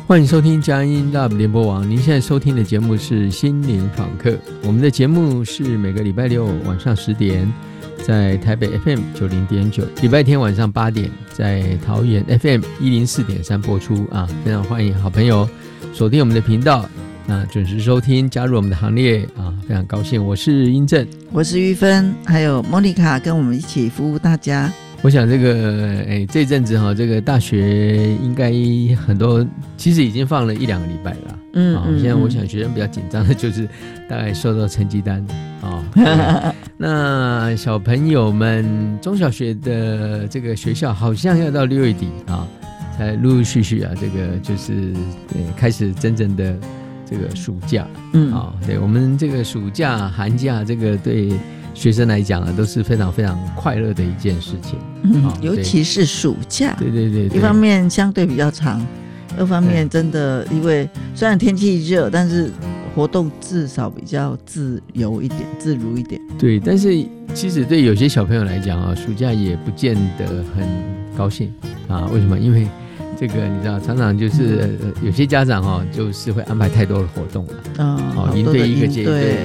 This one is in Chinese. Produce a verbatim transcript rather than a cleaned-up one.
欢迎收听佳音 Love 联播网，您现在收听的节目是心灵访客。我们的节目是每个礼拜六晚上十点在台北 F M 九零点九，礼拜天晚上八点在桃园 F M 一零四点三播出啊！非常欢迎好朋友锁定我们的频道，那准时收听，加入我们的行列啊！非常高兴，我是英正， 我是玉芬，还有莫妮卡，跟我们一起服务大家。 我想这个哎，这阵子哈，这个大学应该很多，其实已经放了一两个礼拜了。嗯，啊、嗯现在我想学生比较紧张的就是大概收到成绩单啊、哦。那小朋友们，中小学的这个学校好像要到六月底啊，才陆陆续续啊，这个就是开始真正的这个暑假。嗯，啊、哦，对我们这个暑假、寒假，这个对学生来讲啊，都是非常非常快乐的一件事情。 嗯，哦、尤其是暑假。 对对 对, 对， 一方面相对比较长，二方面真的因为虽然天气热，但是活动至少比较自由一点、自如一点。 对，但是其实对有些小朋友来讲啊，暑假也不见得很高兴啊。为什么？因为这个你知道，常常就是、呃、有些家长哈、哦，就是会安排太多的活动了。哦，营队一个接一队，